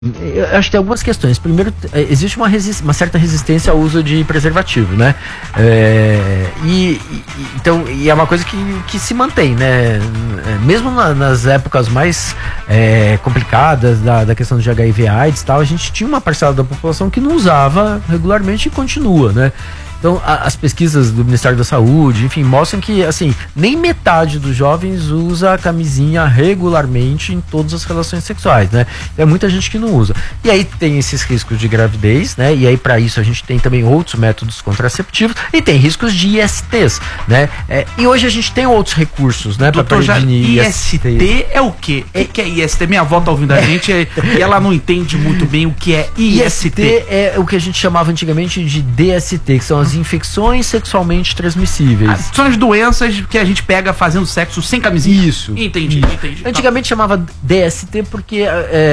Eu acho que tem algumas questões. Primeiro, existe uma certa resistência ao uso de preservativo, né? Então, é uma coisa que se mantém, né? Mesmo nas épocas mais complicadas da questão de HIV/AIDS e tal, a gente tinha uma parcela da população que não usava regularmente e continua, né? Então, as pesquisas do Ministério da Saúde, enfim, mostram que, assim, nem metade dos jovens usa a camisinha regularmente em todas as relações sexuais, né? É muita gente que não usa. E aí tem esses riscos de gravidez, né? E aí, para isso, a gente tem também outros métodos contraceptivos e tem riscos de ISTs, né? E hoje a gente tem outros recursos, né? Doutor, IST é o quê? O que é IST? Minha avó tá ouvindo a gente e ela não entende muito bem o que é IST. IST é o que a gente chamava antigamente de DST, que são as infecções sexualmente transmissíveis. São as doenças que a gente pega fazendo sexo sem camisinha. Isso. Entendi. Antigamente chamava DST porque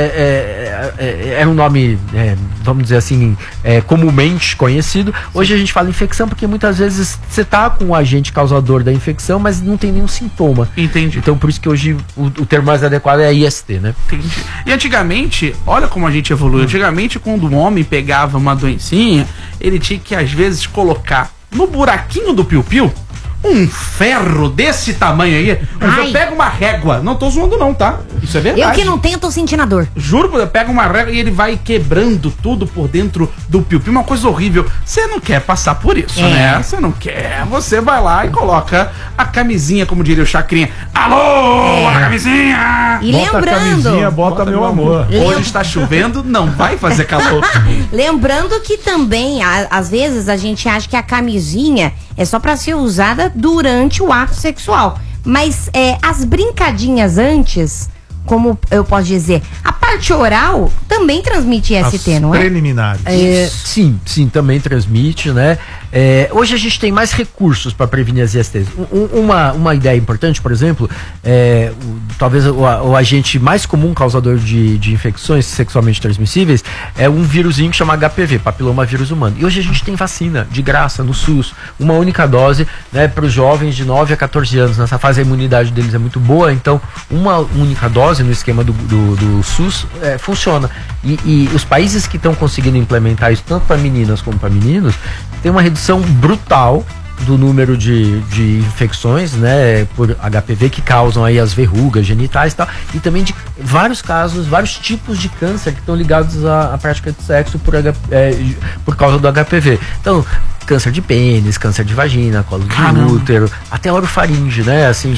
era um nome, vamos dizer assim, comumente conhecido. Hoje a gente fala infecção porque muitas vezes você tá com o agente causador da infecção, mas não tem nenhum sintoma. Entendi. Então por isso que hoje o termo mais adequado é IST, né? Entendi. E antigamente, olha como a gente evoluiu. Antigamente, quando um homem pegava uma doencinha, ele tinha que às vezes colocar no buraquinho do piu-piu um ferro desse tamanho aí. Eu pego uma régua. Não tô zoando não, tá? Isso é verdade. Eu que não tenho, tô sentindo a dor. Juro, eu pego uma régua e ele vai quebrando tudo por dentro do piu-piu. Uma coisa horrível. Você não quer passar por isso, né? Você não quer. Você vai lá e coloca a camisinha, como diria o Chacrinha. Alô, a camisinha! E bota lembrando... a camisinha, bota meu amor. Hoje está chovendo, não vai fazer calor. Lembrando que também, às vezes, a gente acha que a camisinha é só pra ser usada durante o ato sexual. Mas as brincadinhas antes, como eu posso dizer, a parte oral também transmite IST, não é? Preliminares. Sim, também transmite, né? Hoje a gente tem mais recursos para prevenir as ISTs. Uma ideia importante, por exemplo, talvez o agente mais comum causador de infecções sexualmente transmissíveis é um vírusinho que chama HPV, papilomavírus humano. E hoje a gente tem vacina de graça no SUS, uma única dose, né, para os jovens de 9 a 14 anos. Nessa fase a imunidade deles é muito boa, então uma única dose no esquema do SUS funciona. E os países que estão conseguindo implementar isso tanto para meninas como para meninos tem uma redução brutal do número de infecções, né, por HPV que causam aí as verrugas genitais e tal, e também de vários casos, vários tipos de câncer que estão ligados à prática de sexo por causa do HPV. Então, câncer de pênis, câncer de vagina, colo de útero, até orofaringe, né, assim,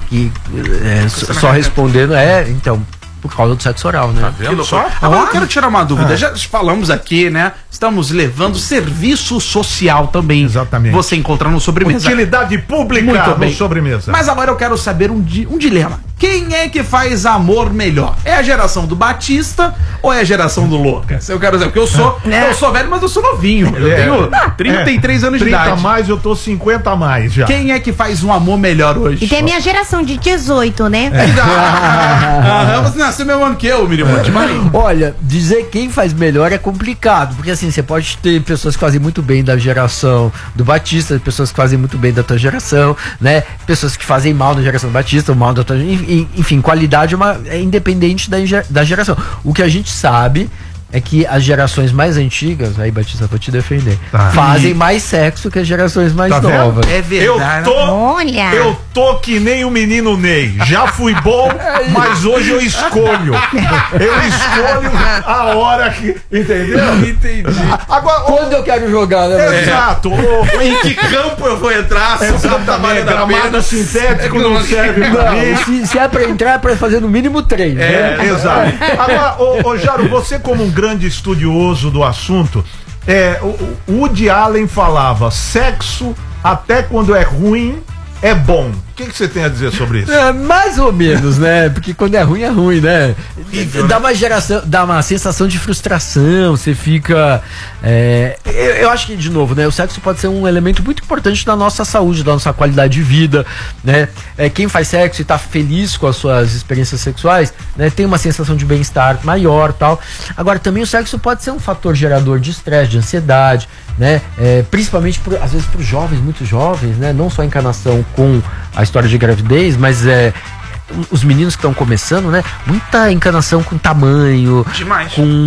só respondendo, então, por causa do sexo oral, né? Tá vendo só? Agora eu quero tirar uma dúvida. Já falamos aqui, né? Estamos levando serviço social também. Exatamente. Você encontra no Sobremesa. Utilidade pública Muito bem. no Sobremesa. Mas agora eu quero saber um dilema. Quem é que faz amor melhor? É a geração do Batista ou é a geração do Lucas? Eu quero dizer, porque eu sou velho, mas eu sou novinho. Eu tenho 33 anos de 30 idade. 30 mais, eu tô 50 mais já. Quem é que faz um amor melhor hoje? E tem a minha geração de 18, né? Você nasceu mesmo ano que eu, Miriam. Olha, dizer quem faz melhor é complicado, porque assim, você pode ter pessoas que fazem muito bem da geração do Batista, pessoas que fazem muito bem da tua geração, né? Pessoas que fazem mal da geração do Batista, ou mal da tua... Enfim, qualidade é independente da geração. O que a gente sabe é que as gerações mais antigas, aí Batista, vou te defender, fazem mais sexo que as gerações mais novas. É verdade. Olha! Eu tô que nem o menino Ney. Já fui bom, mas hoje eu escolho. Eu escolho a hora que... Entendeu? Entendi. Agora, Quando eu quero jogar, né? Exato. Em que campo eu vou entrar? Exatamente. Gramado sintético não serve pra mim. Se é pra entrar, é pra fazer no mínimo 3. né? Exato. Agora, ô Jaro, você como um grande estudioso do assunto, o Woody Allen falava: sexo, até quando é ruim, é bom. O que você tem a dizer sobre isso? Mais ou menos, né? Porque quando é ruim, né? Dá uma sensação de frustração, você fica... eu acho que, de novo, né? O sexo pode ser um elemento muito importante da nossa saúde, da nossa qualidade de vida, né? Quem faz sexo e tá feliz com as suas experiências sexuais, né? Tem uma sensação de bem-estar maior, tal. Agora, também o sexo pode ser um fator gerador de estresse, de ansiedade, né? Principalmente, às vezes, para os jovens, muito jovens, né? Não só a encarnação com a história de gravidez, mas os meninos que estão começando, né? Muita encanação com tamanho, Demais. com